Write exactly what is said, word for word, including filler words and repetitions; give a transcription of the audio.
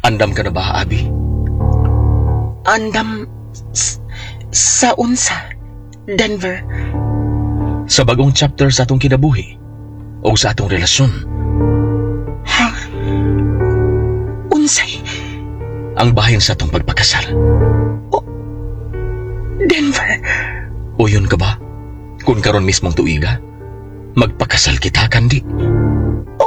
Andam ka na ba, Abi? Andam s- sa unsa, Denver. Sa bagong chapter sa atong kinabuhi o sa atong relasyon? Ha? Unsay? Ang bahin sa atong pagpakasal. Denver. O yun ka ba? Kung karon mismong tuiga, magpakasal kita, kandi. O,